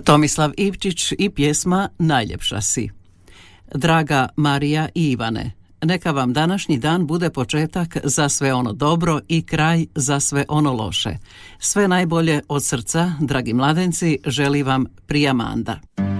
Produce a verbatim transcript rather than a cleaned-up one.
Tomislav Ivčić i pjesma Najljepša si. Draga Marija i Ivane, neka vam današnji dan bude početak za sve ono dobro i kraj za sve ono loše. Sve najbolje od srca, dragi mladenci, želi vam Prija Manda.